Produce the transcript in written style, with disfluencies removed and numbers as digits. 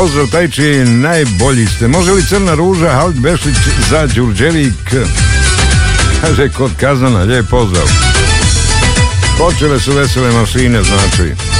Pozdrav Tajči, najbolji ste. Može li Crna ruža Halit Bešić za Đurđevik? Kaže kod Kazana, lijep pozdrav. Počele su vesele mašine, znači.